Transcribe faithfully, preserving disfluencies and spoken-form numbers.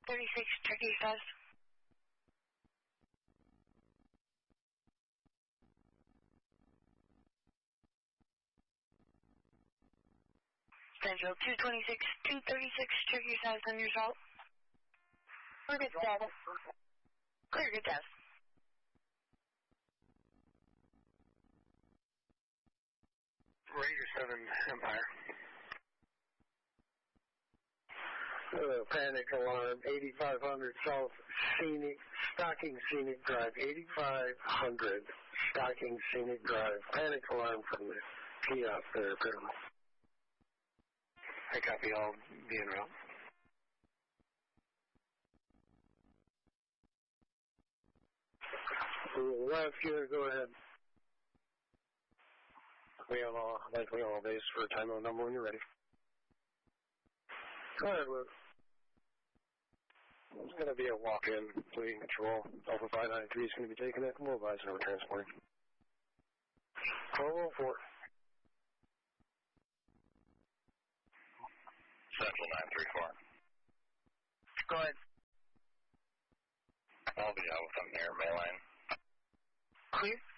thirty-six, Turkey South. Central two twenty-six, two thirty-six, Turkey South on your salt. Clear good status. Clear good test. Ranger seven Empire. Uh, panic alarm, eighty-five hundred South Scenic, Stocking Scenic Drive, eighty-five hundred Stocking Scenic Drive. Panic alarm from the kiosk there, apparently. I copy, all be en route. Left here, go ahead. We have all, like we all base for time on number when you're ready. Go ahead, Luke. It's going to be a walk-in, fleeting control. Alpha five ninety-three is going to be taking it, and we'll advise over transporting. twelve oh four. Central nine three four. Go ahead. I'll be out with them here, Mayline. Clear.